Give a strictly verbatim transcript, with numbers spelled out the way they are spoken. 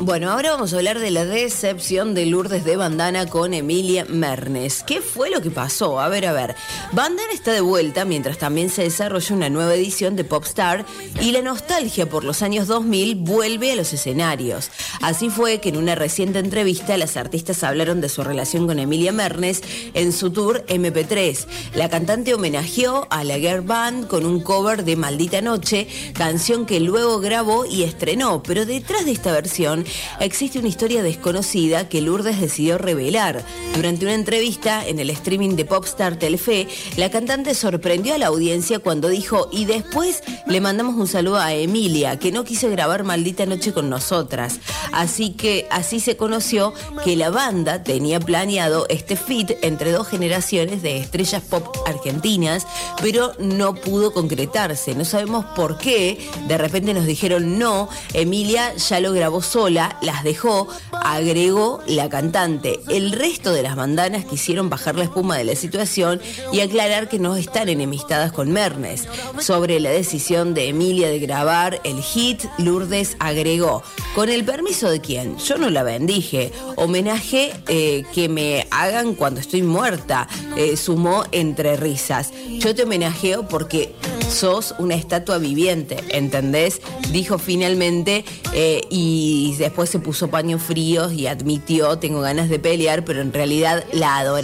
Bueno, ahora vamos a hablar de la decepción de Lourdes de Bandana con Emilia Mernes. ¿Qué fue lo que pasó? A ver, a ver. Bandana está de vuelta mientras también se desarrolla una nueva edición de Popstar y la nostalgia por los años dos mil vuelve a los escenarios. Así fue que en una reciente entrevista las artistas hablaron de su relación con Emilia Mernes en su tour eme pe tres. La cantante homenajeó a la girl band con un cover de Maldita Noche, canción que luego grabó y estrenó, pero detrás de esta versión existe una historia desconocida que Lourdes decidió revelar. Durante una entrevista en el streaming de Popstar Telefe, la cantante sorprendió a la audiencia cuando dijo: y después le mandamos un saludo a Emilia, que no quiso grabar Maldita Noche con nosotras. Así que así se conoció que la banda tenía planeado este feat entre dos generaciones de estrellas pop argentinas, pero no pudo concretarse. No sabemos por qué. De repente nos dijeron no, Emilia ya lo grabó sola, las dejó, agregó la cantante. El resto de las bandanas quisieron bajar la espuma de la situación y aclarar que no están enemistadas con Mernes. Sobre la decisión de Emilia de grabar el hit, Lourdes agregó: ¿con el permiso de quién? Yo no la bendije. Homenaje eh, que me hagan cuando estoy muerta, eh, sumó entre risas. Yo te homenajeo porque sos una estatua viviente, ¿entendés? Dijo finalmente, eh, y después se puso paños fríos y admitió: tengo ganas de pelear, pero en realidad la adoraba.